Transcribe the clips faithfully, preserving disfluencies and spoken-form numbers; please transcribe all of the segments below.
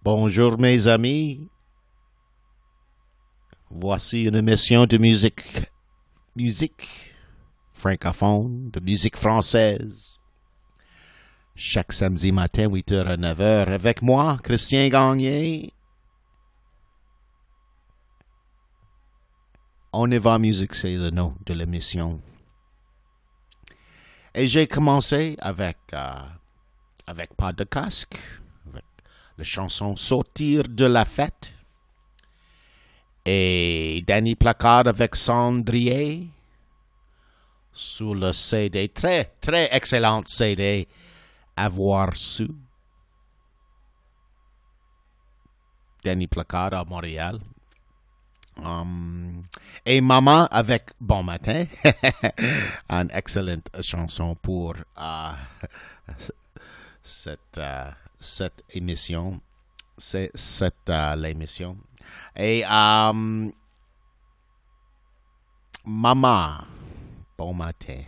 Bonjour mes amis, voici une émission de musique, musique francophone, de musique française. Chaque samedi matin, huit heures à neuf heures, avec moi, Christian Gagné. On y va musique, c'est le nom de l'émission. Et j'ai commencé avec, euh, avec Pas de casque, avec la chanson Sortir de la fête. Et Danny Placard avec Cendrier sur le C D, très, très excellent C D, Avoir su. Danny Placard à Montréal. Um, et Maman avec Bon Matin, une excellente chanson pour uh, cette, uh, cette émission. C'est cette uh, l'émission. Et um, Maman, Bon Matin.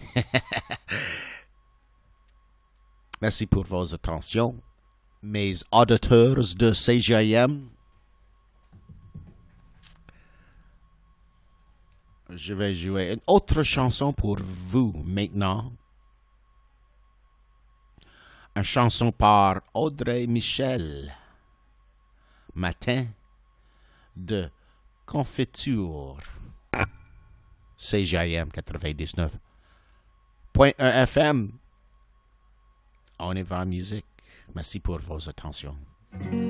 Merci pour vos attentions, mes auditeurs de C J M. Je vais jouer une autre chanson pour vous maintenant. Une chanson par Audrey Michel. Matin de Confiture. C J M quatre-vingt-dix-neuf point un F M. On y va en musique. Merci pour vos attentions.